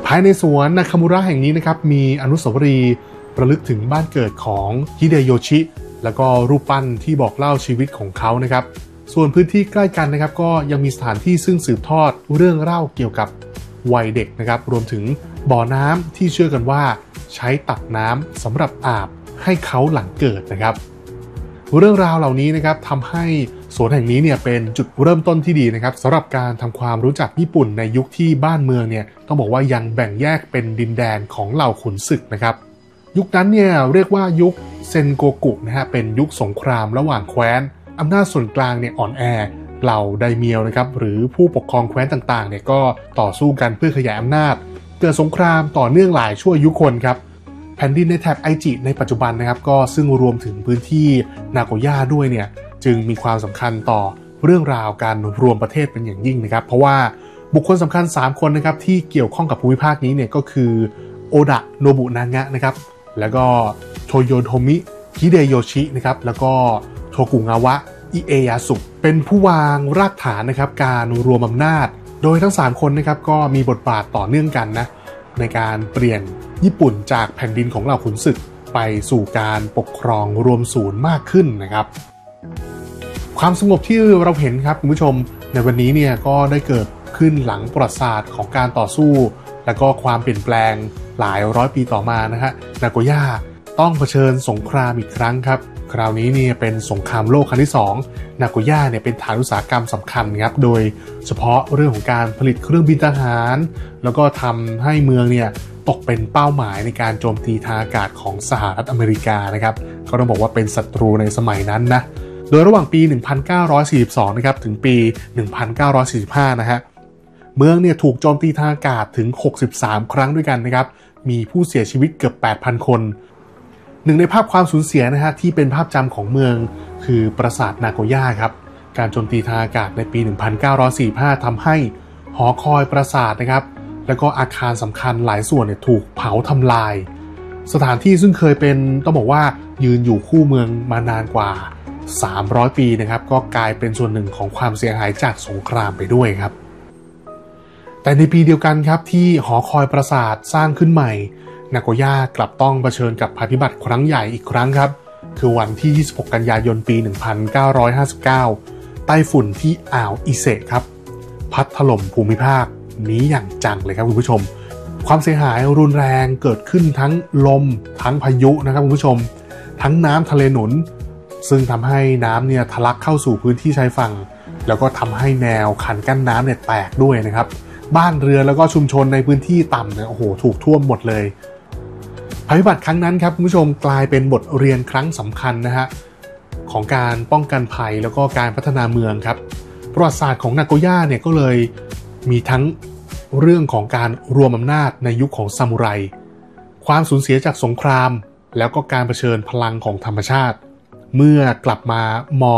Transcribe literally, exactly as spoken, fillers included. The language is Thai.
ายในสวนนาคามุระแห่งนี้นะครับมีอนุสาวรีย์ระลึกถึงบ้านเกิดของฮิเดโยชิแล้วก็รูปปั้นที่บอกเล่าชีวิตของเขานะครับส่วนพื้นที่ใกล้กันนะครับก็ยังมีสถานที่ซึ่งสืบทอดเรื่องเล่าเกี่ยวกับวัยเด็กนะครับรวมถึงบ่อน้ำที่เชื่อกันว่าใช้ตักน้ำสำหรับอาบให้เขาหลังเกิดนะครับเรื่องราวเหล่านี้นะครับทำให้สวนแห่งนี้เนี่ยเป็นจุดเริ่มต้นที่ดีนะครับสำหรับการทำความรู้จักญี่ปุ่นในยุคที่บ้านเมืองเนี่ยต้องบอกว่ายังแบ่งแยกเป็นดินแดนของเหล่าขุนศึกนะครับยุคนั้นเนี่ยเรียกว่ายุคเซนโกกุนะฮะเป็นยุคสงครามระหว่างแคว้นอำนาจส่วนกลางเนี่ยอ่อนแอเหล่าไดเมียวนะครับหรือผู้ปกครองแคว้นต่างๆเนี่ยก็ต่อสู้กันเพื่อขยายอำนาจเกิดสงครามต่อเนื่องหลายชั่วยุคคนครับแผ่นดินในแถบไอจิในปัจจุบันนะครับก็ซึ่งรวมถึงพื้นที่นาโกย่าด้วยเนี่ยจึงมีความสำคัญต่อเรื่องราวการรวมประเทศเป็นอย่างยิ่งนะครับเพราะว่าบุคคลสำคัญสามคนนะครับที่เกี่ยวข้องกับภูมิภาคนี้เนี่ยก็คือโอดะโนบุนางะนะครับแล้วก็โทโยโทมิฮิเดโยชินะครับแล้วก็โทกุงาวะอิเอยาสุเป็นผู้วางรากฐานนะครับการรวมอำนาจโดยทั้งสามคนนะครับก็มีบทบาทต่อเนื่องกันนะในการเปลี่ยนญี่ปุ่นจากแผ่นดินของเหล่าขุนศึกไปสู่การปกครองรวมศูนย์มากขึ้นนะครับความสงบที่เราเห็นครับคุณผู้ชมในวันนี้เนี่ยก็ได้เกิดขึ้นหลังประวัติศาสตร์ของการต่อสู้และก็ความเปลี่ยนแปลงหลายร้อยปีต่อมานะฮะนาโกย่าต้องเผชิญสงครามอีกครั้งครับคราวนี้เนี่ยเป็นสงครามโลกครั้งที่สองนาโกย่าเนี่ยเป็นฐานอุตสาหกรรมสำคัญครับโดยเฉพาะเรื่องของการผลิตเครื่องบินทหารแล้วก็ทำให้เมืองเนี่ยตกเป็นเป้าหมายในการโจมตีทางอากาศของสหรัฐอเมริกานะครับก็ต้องบอกว่าเป็นศัตรูในสมัยนั้นนะโดยระหว่างปี หนึ่งพันเก้าร้อยสี่สิบสอง นะครับถึงปี หนึ่งพันเก้าร้อยสี่สิบห้า นะฮะเมืองเนี่ยถูกโจมตีทางอากาศถึงหกสิบสามครั้งด้วยกันนะครับมีผู้เสียชีวิตเกือบ แปดพัน คนหนึ่งในภาพความสูญเสียนะฮะที่เป็นภาพจำของเมืองคือปราสาทนาโกย่าครับการโจมตีทางอากาศในปี หนึ่งพันเก้าร้อยสี่สิบห้า ทำให้หอคอยปราสาทนะครับแล้วก็อาคารสำคัญหลายส่วนเนี่ยถูกเผาทำลายสถานที่ซึ่งเคยเป็นต้องบอกว่ายืนอยู่คู่เมืองมานานกว่าสามร้อยปีนะครับก็กลายเป็นส่วนหนึ่งของความเสียหายจากสงครามไปด้วยครับแต่ในปีเดียวกันครับที่หอคอยปราสาทสร้างขึ้นใหม่นาโกย่ากลับต้องเผชิญกับภัยพิบัติครั้งใหญ่อีกครั้งครับคือวันที่ยี่สิบหกกันยายนปี หนึ่งพันเก้าร้อยห้าสิบเก้า ไต้ฝุ่นที่อ่าวอิเซะครับพัดถล่มภูมิภาคนี้อย่างจังเลยครับคุณผู้ชมความเสียหายรุนแรงเกิดขึ้นทั้งลมทั้งพายุนะครับคุณผู้ชมทั้งน้ำทะเลหนุนซึ่งทำให้น้ำเนี่ยทะลักเข้าสู่พื้นที่ชายฝั่งแล้วก็ทำให้แนวคันกั้นน้ำเนี่ยแตกด้วยนะครับบ้านเรือนแล้วก็ชุมชนในพื้นที่ต่ำเนี่ยโอ้โหถูกท่วมหมดเลยภัยพิบัติครั้งนั้นครับคุณผู้ชมกลายเป็นบทเรียนครั้งสำคัญนะฮะของการป้องกันภัยแล้วก็การพัฒนาเมืองครับประวัติศาสตร์ของนาโกย่าเนี่ยก็เลยมีทั้งเรื่องของการรวมอำนาจในยุคของซามูไรความสูญเสียจากสงครามแล้วก็การเผชิญพลังของธรรมชาติเมื่อกลับมามอง